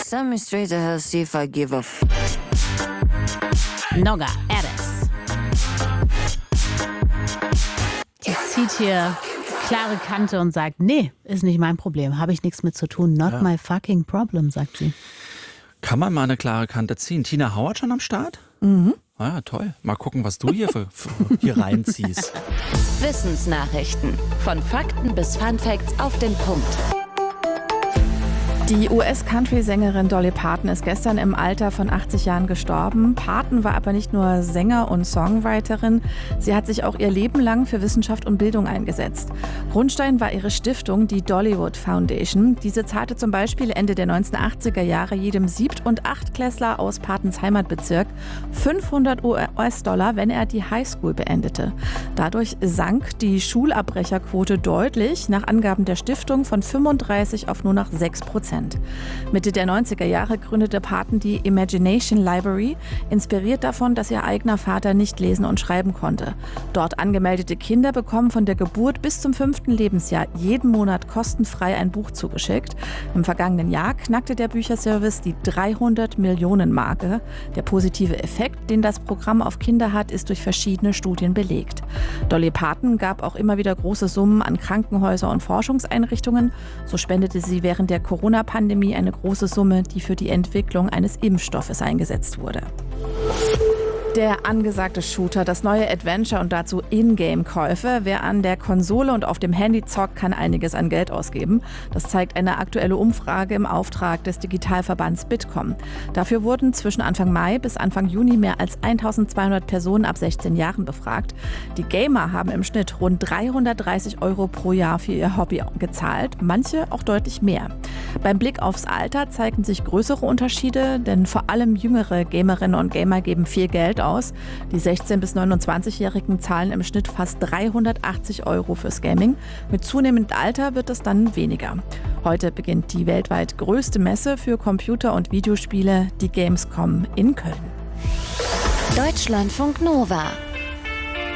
Send me straight to hell, see if I give a Nogga Addis. Die zieht hier klare Kante und sagt, nee, ist nicht mein Problem, habe ich nichts mit zu tun. Not my fucking problem, sagt sie. Kann man mal eine klare Kante ziehen? Tina Howard schon am Start? Ah, toll. Mal gucken, was du hier hier reinziehst. Wissensnachrichten. Von Fakten bis Funfacts auf den Punkt. Die US-Country-Sängerin Dolly Parton ist gestern im Alter von 80 Jahren gestorben. Parton war aber nicht nur Sänger und Songwriterin, sie hat sich auch ihr Leben lang für Wissenschaft und Bildung eingesetzt. Grundstein war ihre Stiftung, die Dollywood Foundation. Diese zahlte zum Beispiel Ende der 1980er Jahre jedem 7- und 8-Klässler aus Partons Heimatbezirk $500, wenn er die Highschool beendete. Dadurch sank die Schulabbrecherquote deutlich, nach Angaben der Stiftung von 35 auf nur noch 6%. Mitte der 90er Jahre gründete Parton die Imagination Library, inspiriert davon, dass ihr eigener Vater nicht lesen und schreiben konnte. Dort angemeldete Kinder bekommen von der Geburt bis zum 5. Lebensjahr jeden Monat kostenfrei ein Buch zugeschickt. Im vergangenen Jahr knackte der Bücherservice die 300-Millionen-Marke. Der positive Effekt, den das Programm auf Kinder hat, ist durch verschiedene Studien belegt. Dolly Parton gab auch immer wieder große Summen an Krankenhäuser und Forschungseinrichtungen. So spendete sie während der Corona-Pandemie eine große Summe, die für die Entwicklung eines Impfstoffes eingesetzt wurde. Der angesagte Shooter, das neue Adventure und dazu Ingame-Käufe. Wer an der Konsole und auf dem Handy zockt, kann einiges an Geld ausgeben. Das zeigt eine aktuelle Umfrage im Auftrag des Digitalverbands Bitkom. Dafür wurden zwischen Anfang Mai bis Anfang Juni mehr als 1200 Personen ab 16 Jahren befragt. Die Gamer haben im Schnitt rund 330 € pro Jahr für ihr Hobby gezahlt, manche auch deutlich mehr. Beim Blick aufs Alter zeigen sich größere Unterschiede, denn vor allem jüngere Gamerinnen und Gamer geben viel Geld aus. Die 16- bis 29-Jährigen zahlen im Schnitt fast 380 € fürs Gaming. Mit zunehmendem Alter wird es dann weniger. Heute beginnt die weltweit größte Messe für Computer- und Videospiele, die Gamescom in Köln. Deutschlandfunk Nova.